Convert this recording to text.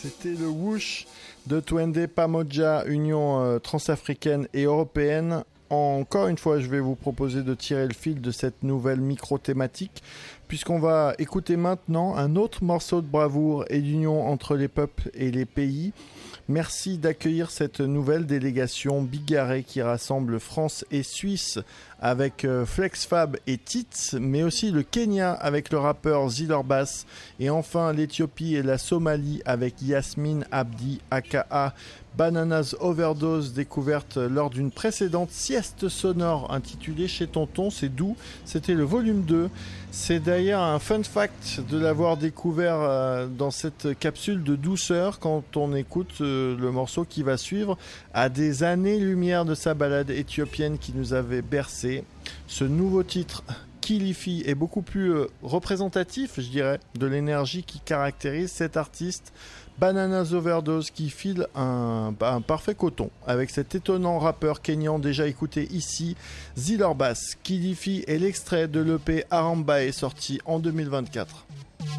C'était le Whoosh de Twende Pamoja, Union transafricaine et européenne. Encore une fois, je vais vous proposer de tirer le fil de cette nouvelle micro-thématique, puisqu'on va écouter maintenant un autre morceau de bravoure et d'union entre les peuples et les pays. Merci d'accueillir cette nouvelle délégation bigarrée qui rassemble France et Suisse avec Flexfab et Tits, mais aussi le Kenya avec le rappeur Ziller Bass, et enfin l'Éthiopie et la Somalie avec Yasmine Abdi aka Bananas Overdose, découverte lors d'une précédente sieste sonore intitulée Chez Tonton, c'est doux, c'était le volume 2. C'est d'ailleurs un fun fact de l'avoir découvert dans cette capsule de douceur quand on écoute le morceau qui va suivre, à des années-lumière de sa balade éthiopienne qui nous avait bercé. Ce nouveau titre, Kilifi, est beaucoup plus représentatif, je dirais, de l'énergie qui caractérise cet artiste. Bananas Overdose qui file un parfait coton avec cet étonnant rappeur kényan déjà écouté ici, Ziller Bass. Kilifi est l'extrait de l'EP Arambae sorti en 2024.